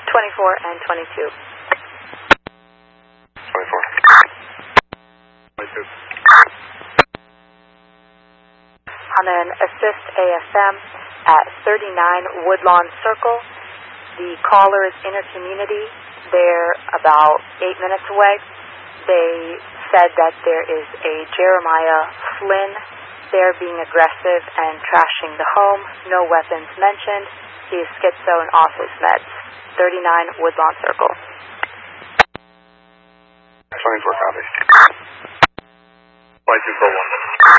24 and 22. 24. 22. On an assist ASM at 39 Woodlawn Circle. The caller is intercommunity. They're about 8 minutes away. They said that there is a Jeremiah Flynn there being aggressive and trashing the home. No weapons mentioned. He is schizo and off his meds. 39 Woodlawn Circle. 24 copy. 2241.